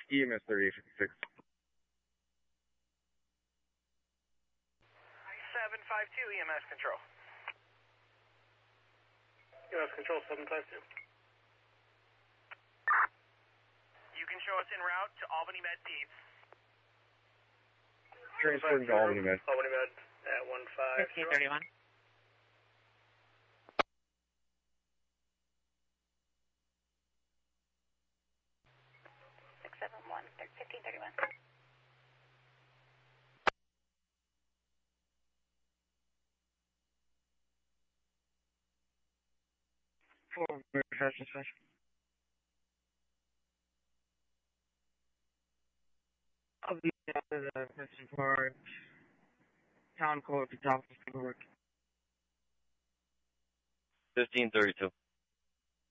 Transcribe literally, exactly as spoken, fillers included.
E M S thirty-eight fifty-six. seven five two E M S control. E M S control seven five two. You can show us en route to Albany Med Peds. Transferring to Albany Med. Albany Med at one five. fifteen thirty-one. six seven one, fifteen thirty-one. Four, refresh dispatch. I'll be after the question for town code to talk to paperwork. fifteen thirty-two.